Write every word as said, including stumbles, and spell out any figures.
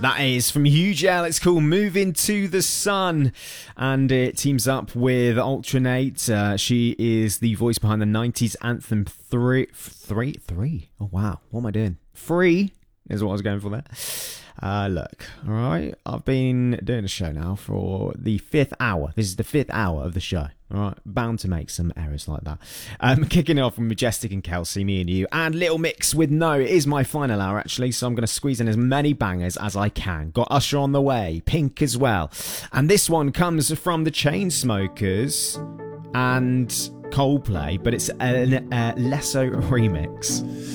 That is from Hugel. It's called Move Into the Sun. And it teams up with Alternate. Uh, she is the voice behind the nineties anthem three. Three? Three? Oh, wow. What am I doing? Free is what I was going for there. Uh, look, all right. I've been doing a show now for the fifth hour. This is the fifth hour of the show. All right, bound to make some errors like that. Um, kicking it off with Majestic and Kelsey, me and you, and Little Mix with No. It is my final hour, actually, so I'm going to squeeze in as many bangers as I can. Got Usher on the way, Pink as well. And this one comes from the Chainsmokers and Coldplay, but it's a, a Lesso remix.